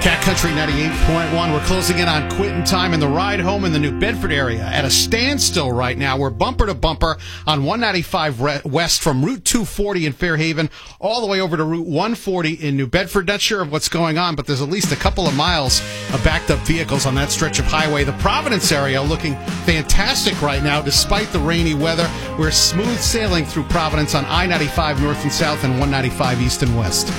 Cat Country 98.1. We're closing in on quitting time in the ride home in the New Bedford area at a standstill right now. We're bumper to bumper on 195 west from Route 240 in Fairhaven all the way over to Route 140 in New Bedford. Not sure of what's going on, but there's at least a couple of miles of backed up vehicles on that stretch of highway. The Providence area looking fantastic right now despite the rainy weather. We're smooth sailing through Providence on I-95 north and south and 195 east and west.